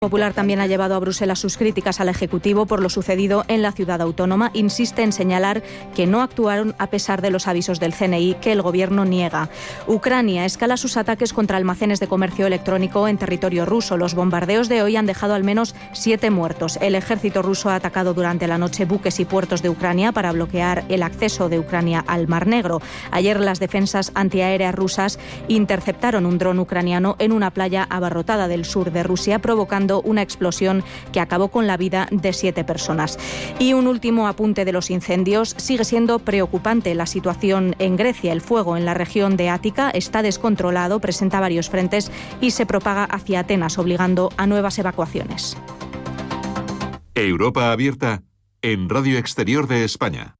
Popular también ha llevado a Bruselas sus críticas al Ejecutivo por lo sucedido en la ciudad autónoma. Insiste en señalar que no actuaron a pesar de los avisos del CNI que el Gobierno niega. Ucrania escala sus ataques contra almacenes de comercio electrónico en territorio ruso. Los bombardeos de hoy han dejado al menos 7 muertos. El ejército ruso ha atacado durante la noche buques y puertos de Ucrania para bloquear el acceso de Ucrania al Mar Negro. Ayer las defensas antiaéreas rusas interceptaron un dron ucraniano en una playa abarrotada del sur de Rusia, provocando una explosión que acabó con la vida de 7 personas. Y un último apunte de los incendios. Sigue siendo preocupante la situación en Grecia. El fuego en la región de Ática está descontrolado, presenta varios frentes y se propaga hacia Atenas, obligando a nuevas evacuaciones. Europa Abierta en Radio Exterior de España.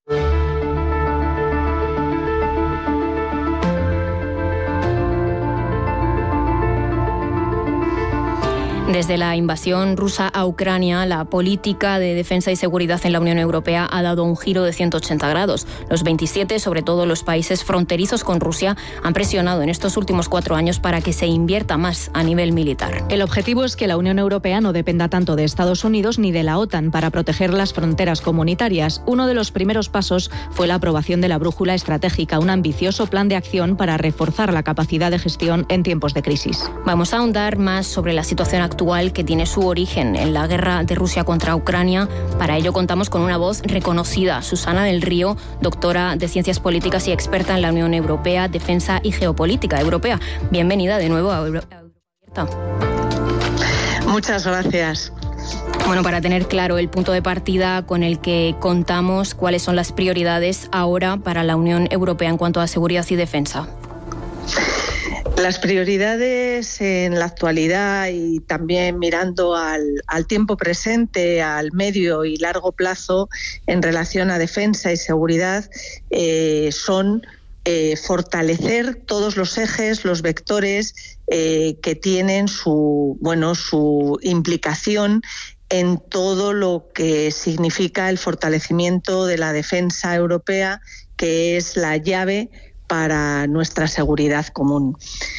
Desde la invasión rusa a Ucrania, la política de defensa y seguridad en la Unión Europea ha dado un giro de 180 grados. Los 27, sobre todo los países fronterizos con Rusia, han presionado en estos últimos 4 años para que se invierta más a nivel militar. El objetivo es que la Unión Europea no dependa tanto de Estados Unidos ni de la OTAN para proteger las fronteras comunitarias. Uno de los primeros pasos fue la aprobación de la Brújula Estratégica, un ambicioso plan de acción para reforzar la capacidad de gestión en tiempos de crisis. Vamos a ahondar más sobre la situación actual que tiene su origen en la guerra de Rusia contra Ucrania. Para ello contamos con una voz reconocida, Susana del Río, doctora de Ciencias Políticas y experta en la Unión Europea, Defensa y Geopolítica Europea. Bienvenida de nuevo a Europa Abierta. Muchas gracias. Bueno, para tener claro el punto de partida con el que contamos, ¿cuáles son las prioridades ahora para la Unión Europea en cuanto a seguridad y defensa? Las prioridades en la actualidad y también mirando al tiempo presente, al medio y largo plazo en relación a defensa y seguridad son fortalecer todos los ejes, los vectores que tienen su implicación en todo lo que significa el fortalecimiento de la defensa europea, que es la llave para nuestra seguridad común.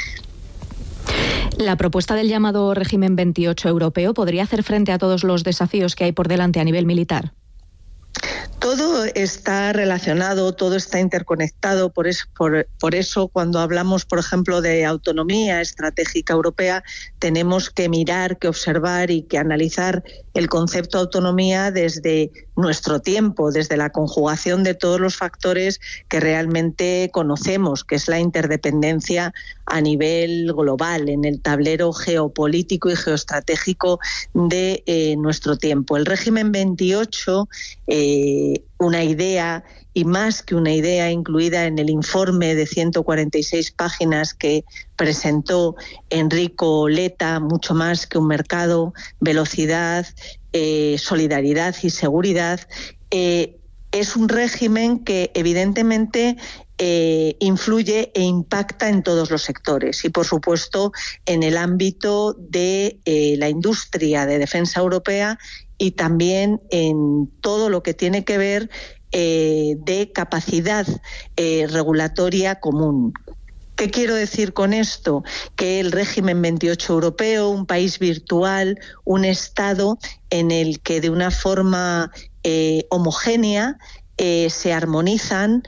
La propuesta del llamado régimen 28 europeo podría hacer frente a todos los desafíos que hay por delante a nivel militar. Todo está relacionado, todo está interconectado, por eso cuando hablamos, por ejemplo, de autonomía estratégica europea, tenemos que mirar, que observar y que analizar el concepto de autonomía desde nuestro tiempo, desde la conjugación de todos los factores que realmente conocemos, que es la interdependencia a nivel global, en el tablero geopolítico y geoestratégico de nuestro tiempo. El régimen 28, una idea, y más que una idea, incluida en el informe de 146 páginas que presentó Enrico Letta, mucho más que un mercado, velocidad, solidaridad y seguridad, es un régimen que evidentemente influye e impacta en todos los sectores y, por supuesto, en el ámbito de la industria de defensa europea y también en todo lo que tiene que ver de capacidad regulatoria común. ¿Qué quiero decir con esto? Que el régimen 28 europeo, un país virtual, un Estado en el que de una forma homogénea se armonizan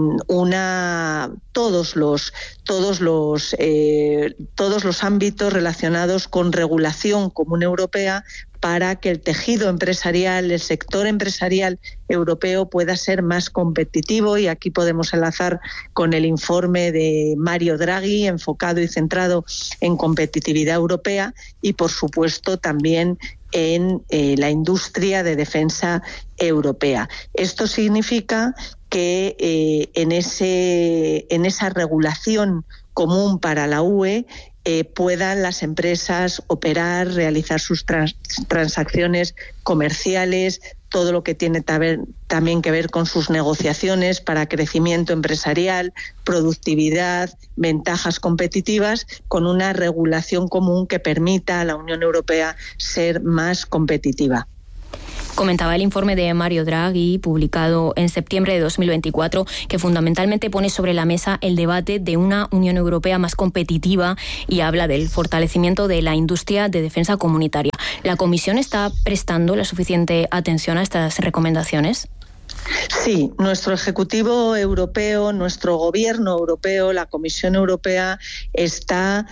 todos los ámbitos relacionados con regulación común europea para que el tejido empresarial, el sector empresarial europeo pueda ser más competitivo, y aquí podemos enlazar con el informe de Mario Draghi, enfocado y centrado en competitividad europea, y por supuesto también en la industria de defensa europea. Esto significa que en esa regulación común para la UE puedan las empresas operar, realizar sus transacciones comerciales, todo lo que tiene también que ver con sus negociaciones para crecimiento empresarial, productividad, ventajas competitivas, con una regulación común que permita a la Unión Europea ser más competitiva. Comentaba el informe de Mario Draghi, publicado en septiembre de 2024, que fundamentalmente pone sobre la mesa el debate de una Unión Europea más competitiva y habla del fortalecimiento de la industria de defensa comunitaria. ¿La Comisión está prestando la suficiente atención a estas recomendaciones? Sí, nuestro Ejecutivo Europeo, nuestro Gobierno Europeo, la Comisión Europea está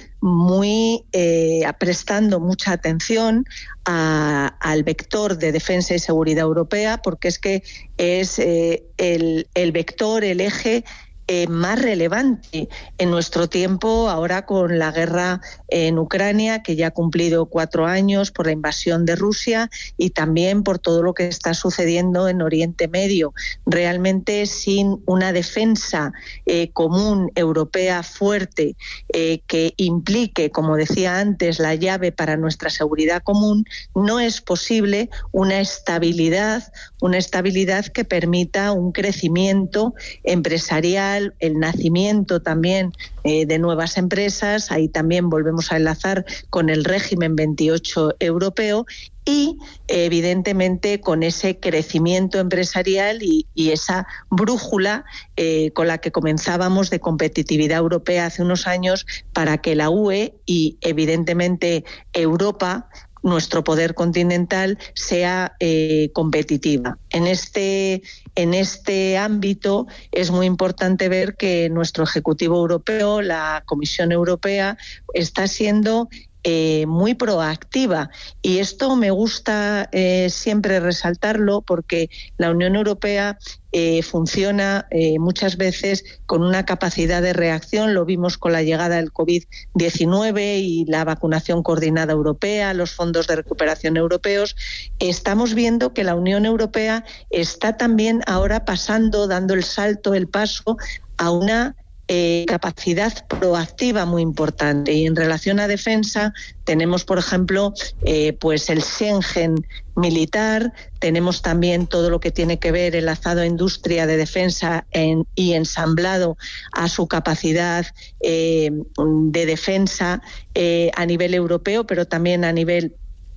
prestando mucha atención al vector de defensa y seguridad europea, porque es que es el vector, el eje más relevante en nuestro tiempo, ahora con la guerra en Ucrania, que ya ha cumplido 4 años, por la invasión de Rusia y también por todo lo que está sucediendo en Oriente Medio. Realmente, sin una defensa común europea fuerte que implique, como decía antes, la llave para nuestra seguridad común, no es posible una estabilidad que permita un crecimiento empresarial, el nacimiento también de nuevas empresas. Ahí también volvemos a enlazar con el régimen 28 europeo y evidentemente con ese crecimiento empresarial y esa brújula con la que comenzábamos de competitividad europea hace unos años, para que la UE y evidentemente Europa, nuestro poder continental, sea competitiva. En este ámbito es muy importante ver que nuestro Ejecutivo Europeo, la Comisión Europea, está siendo muy proactiva, y esto me gusta siempre resaltarlo, porque la Unión Europea funciona muchas veces con una capacidad de reacción. Lo vimos con la llegada del COVID-19 y la vacunación coordinada europea, los fondos de recuperación europeos. Estamos viendo que la Unión Europea está también ahora dando el salto, el paso a una capacidad proactiva muy importante. Y en relación a defensa tenemos, por ejemplo, pues el Schengen militar, tenemos también todo lo que tiene que ver enlazado a industria de defensa y ensamblado a su capacidad de defensa a nivel europeo, pero también a nivel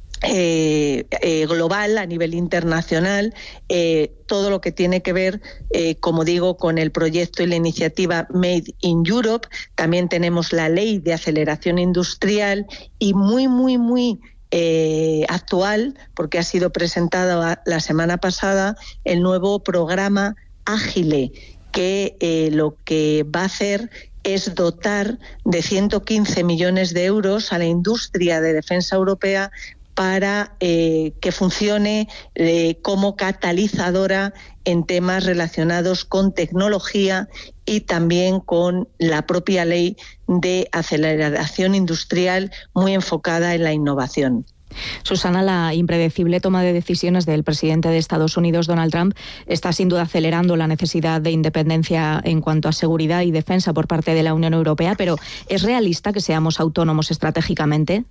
global, a nivel internacional, todo lo que tiene que ver, como digo, con el proyecto y la iniciativa Made in Europe. También tenemos la ley de aceleración industrial y muy actual, porque ha sido presentado la semana pasada el nuevo programa Ágile, que lo que va a hacer es dotar de 115 millones de euros a la industria de defensa europea para que funcione como catalizadora en temas relacionados con tecnología y también con la propia ley de aceleración industrial, muy enfocada en la innovación. Susana, la impredecible toma de decisiones del presidente de Estados Unidos, Donald Trump, está sin duda acelerando la necesidad de independencia en cuanto a seguridad y defensa por parte de la Unión Europea, pero ¿es realista que seamos autónomos estratégicamente?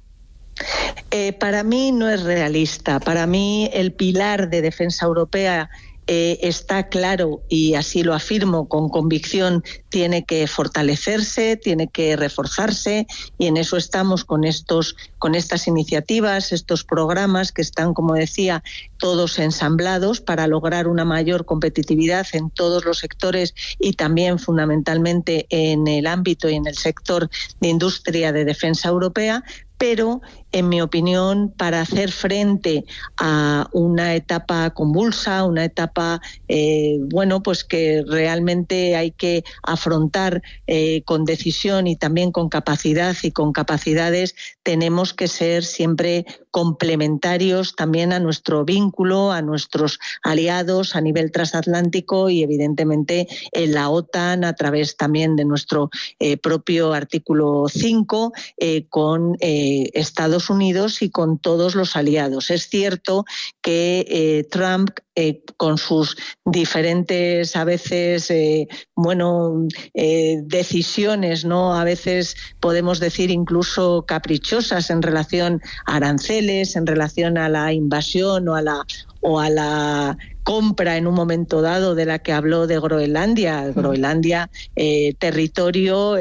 Para mí no es realista. Para mí el pilar de defensa europea está claro, y así lo afirmo con convicción, tiene que fortalecerse, tiene que reforzarse, y en eso estamos con estas iniciativas, estos programas que están, como decía, todos ensamblados para lograr una mayor competitividad en todos los sectores y también fundamentalmente en el ámbito y en el sector de industria de defensa europea. Pero, en mi opinión, para hacer frente a una etapa convulsa, una etapa pues que realmente hay que afrontar con decisión y también con capacidad y con capacidades, tenemos que ser siempre complementarios también a nuestro vínculo, a nuestros aliados a nivel transatlántico y evidentemente en la OTAN, a través también de nuestro propio artículo 5 con Estados Unidos y con todos los aliados. Es cierto que Trump, con sus diferentes, a veces, decisiones, ¿no? A veces podemos decir incluso caprichosas en relación a aranceles, en relación a la invasión o o a la compra en un momento dado de la que habló de Groenlandia. Groenlandia, territorio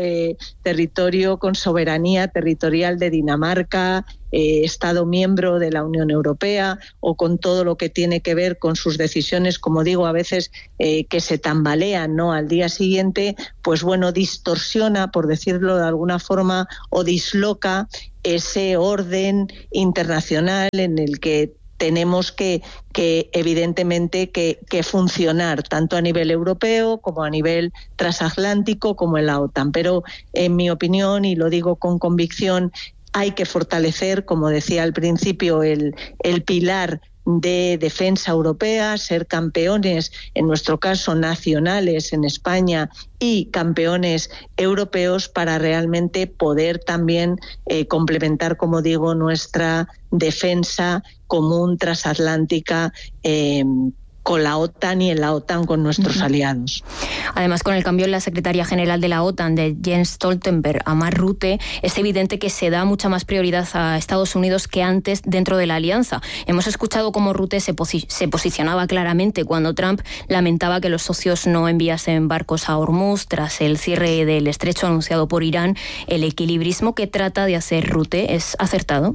con soberanía territorial de Dinamarca, Estado miembro de la Unión Europea, o con todo lo que tiene que ver con sus decisiones, como digo, a veces que se tambalean, ¿no?, al día siguiente, pues bueno, distorsiona, por decirlo de alguna forma, o disloca ese orden internacional en el que tenemos que evidentemente que funcionar tanto a nivel europeo como a nivel transatlántico como en la OTAN. Pero en mi opinión, y lo digo con convicción, hay que fortalecer, como decía al principio, el pilar de defensa europea, ser campeones, en nuestro caso nacionales en España, y campeones europeos, para realmente poder también complementar, como digo, nuestra defensa común transatlántica con la OTAN y en la OTAN con nuestros aliados. Además, con el cambio en la secretaria general de la OTAN, de Jens Stoltenberg a Mark Rutte, es evidente que se da mucha más prioridad a Estados Unidos que antes dentro de la alianza. Hemos escuchado cómo Rutte se posicionaba claramente cuando Trump lamentaba que los socios no enviasen barcos a Hormuz tras el cierre del estrecho anunciado por Irán. ¿El equilibrismo que trata de hacer Rutte es acertado?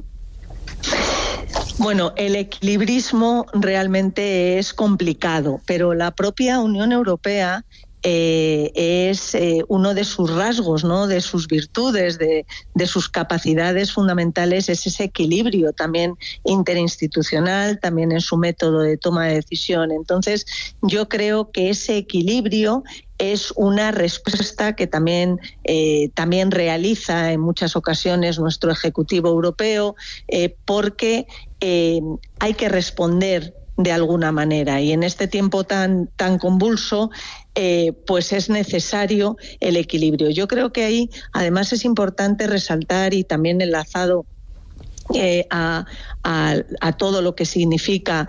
Bueno, el equilibrismo realmente es complicado, pero la propia Unión Europea es uno de sus rasgos, ¿no?, de sus virtudes, de sus capacidades fundamentales, es ese equilibrio también interinstitucional, también en su método de toma de decisión. Entonces, yo creo que ese equilibrio es una respuesta que también realiza en muchas ocasiones nuestro Ejecutivo Europeo, porque hay que responder de alguna manera, y en este tiempo tan convulso, pues es necesario el equilibrio. Yo creo que ahí además es importante resaltar, y también enlazado a todo lo que significa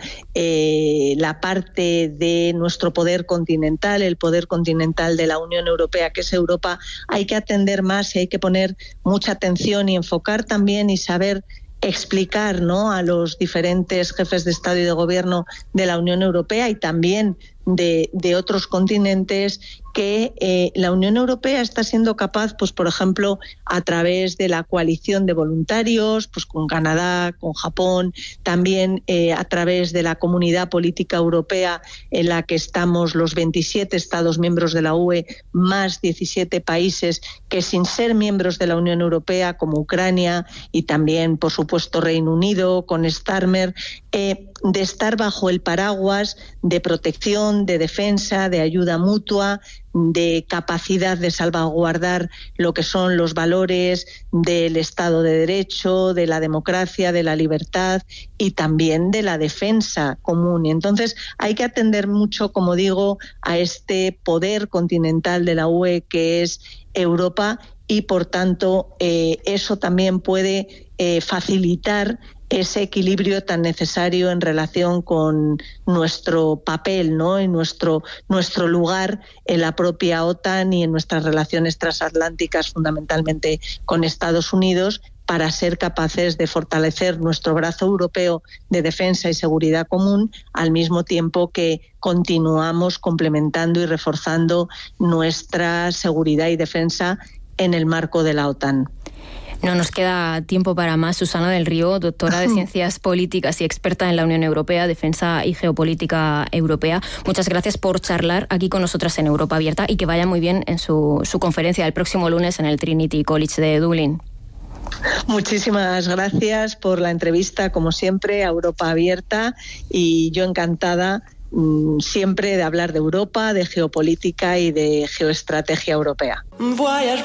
la parte de nuestro poder continental, el poder continental de la Unión Europea, que es Europa, hay que atender más y hay que poner mucha atención y enfocar también y saber explicar, ¿no?, a los diferentes jefes de Estado y de Gobierno de la Unión Europea y también de otros continentes, que la Unión Europea está siendo capaz, pues por ejemplo, a través de la coalición de voluntarios, pues con Canadá, con Japón, también a través de la Comunidad Política Europea, en la que estamos los 27 Estados miembros de la UE, más 17 países que, sin ser miembros de la Unión Europea, como Ucrania y también, por supuesto, Reino Unido, con Starmer, de estar bajo el paraguas de protección, de defensa, de ayuda mutua, de capacidad de salvaguardar lo que son los valores del Estado de Derecho, de la democracia, de la libertad y también de la defensa común. Y entonces hay que atender mucho, como digo, a este poder continental de la UE que es Europa, y por tanto eso también puede facilitar ese equilibrio tan necesario en relación con nuestro papel, ¿no?, y nuestro lugar en la propia OTAN y en nuestras relaciones transatlánticas, fundamentalmente con Estados Unidos, para ser capaces de fortalecer nuestro brazo europeo de defensa y seguridad común, al mismo tiempo que continuamos complementando y reforzando nuestra seguridad y defensa en el marco de la OTAN. No nos queda tiempo para más. Susana del Río, doctora de Ciencias Políticas y experta en la Unión Europea, Defensa y Geopolítica Europea. Muchas gracias por charlar aquí con nosotras en Europa Abierta, y que vaya muy bien en su conferencia el próximo lunes en el Trinity College de Dublín. Muchísimas gracias por la entrevista, como siempre, a Europa Abierta, y yo encantada siempre de hablar de Europa, de geopolítica y de geoestrategia europea.